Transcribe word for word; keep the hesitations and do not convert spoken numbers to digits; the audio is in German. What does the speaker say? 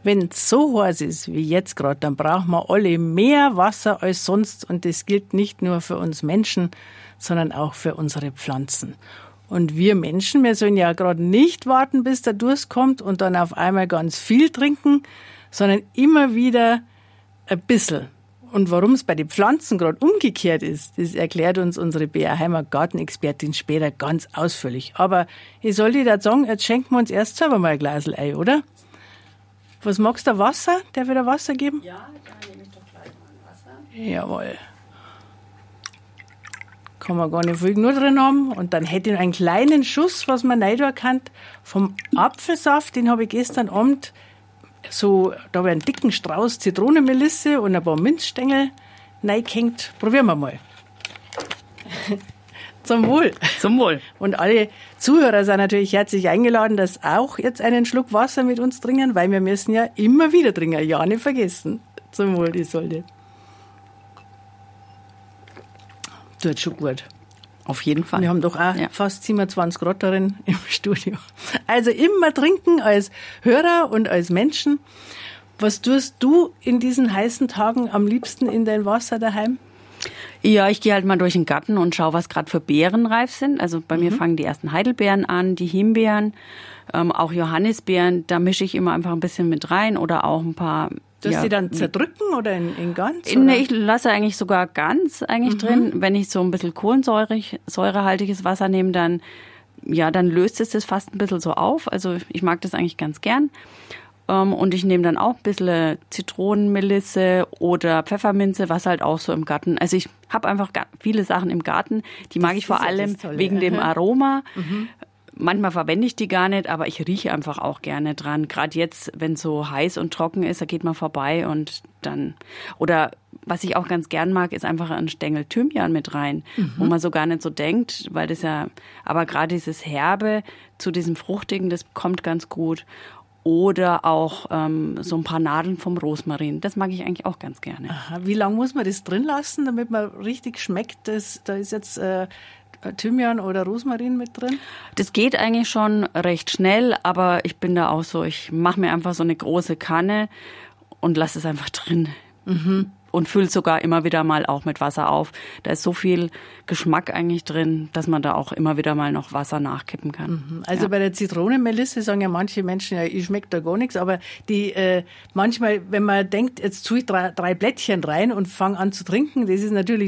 Wenn es so heiß ist wie jetzt gerade, dann brauchen wir alle mehr Wasser als sonst. Und das gilt nicht nur für uns Menschen, sondern auch für unsere Pflanzen. Und wir Menschen, wir sollen ja gerade nicht warten, bis der Durst kommt und dann auf einmal ganz viel trinken, sondern immer wieder ein bisschen. Und warum es bei den Pflanzen gerade umgekehrt ist, das erklärt uns unsere B R Heimer Gartenexpertin später ganz ausführlich. Aber ich soll dir da sagen, jetzt schenken wir uns erst selber mal ein Glasl ein, oder? Was magst du, Wasser? Darf ich dir Wasser geben? Ja, dann nehme ich doch gleich mal Wasser. Jawohl. Kann man gar nicht viel nur drin haben. Und dann hätte ich noch einen kleinen Schuss, was man nicht erkannt, vom Apfelsaft, den habe ich gestern Abend so, da habe ich einen dicken Strauß Zitronenmelisse und ein paar Minzstängel reingehängt. Probieren wir mal. Zum Wohl. Zum Wohl. Und alle Zuhörer sind natürlich herzlich eingeladen, dass auch jetzt einen Schluck Wasser mit uns trinken, weil wir müssen ja immer wieder trinken. Ja, nicht vergessen. Zum Wohl, die sollte. Tut schon gut. Auf jeden Fall. Wir haben doch auch ja. fast siebenundzwanzig Grad darin im Studio. Also immer trinken als Hörer und als Menschen. Was tust du in diesen heißen Tagen am liebsten in dein Wasser daheim? Ja, ich gehe halt mal durch den Garten und schaue, was gerade für Beeren reif sind. Also bei mhm. mir fangen die ersten Heidelbeeren an, die Himbeeren, ähm, auch Johannisbeeren. Da mische ich immer einfach ein bisschen mit rein oder auch ein paar... Du hast ja, die dann zerdrücken oder in, in ganz? Oder? Nee, ich lasse eigentlich sogar ganz eigentlich mhm. drin. Wenn ich so ein bisschen kohlensäurig, säurehaltiges Wasser nehme, dann, ja, dann löst es das fast ein bisschen so auf. Also ich mag das eigentlich ganz gern. Und ich nehme dann auch ein bisschen Zitronenmelisse oder Pfefferminze, was halt auch so im Garten. Also ich habe einfach viele Sachen im Garten, die mag das ich vor allem wegen dem Aroma. Mhm. Manchmal verwende ich die gar nicht, aber ich rieche einfach auch gerne dran. Gerade jetzt, wenn es so heiß und trocken ist, da geht man vorbei und dann... Oder was ich auch ganz gern mag, ist einfach ein Stängel Thymian mit rein, mhm. wo man so gar nicht so denkt, weil das ja... Aber gerade dieses Herbe zu diesem Fruchtigen, das kommt ganz gut. Oder auch ähm, so ein paar Nadeln vom Rosmarin. Das mag ich eigentlich auch ganz gerne. Aha. Wie lange muss man das drin lassen, damit man richtig schmeckt? Das, da ist jetzt äh, Thymian oder Rosmarin mit drin? Das geht eigentlich schon recht schnell, aber ich bin da auch so, ich mache mir einfach so eine große Kanne und lasse es einfach drin. Mhm. Und fülle sogar immer wieder mal auch mit Wasser auf. Da ist so viel Geschmack eigentlich drin, dass man da auch immer wieder mal noch Wasser nachkippen kann. Also ja. Bei der Zitronenmelisse sagen ja manche Menschen, ja, ich schmeckt da gar nichts, aber die äh, manchmal, wenn man denkt, jetzt tue ich drei, drei Blättchen rein und fange an zu trinken, das ist natürlich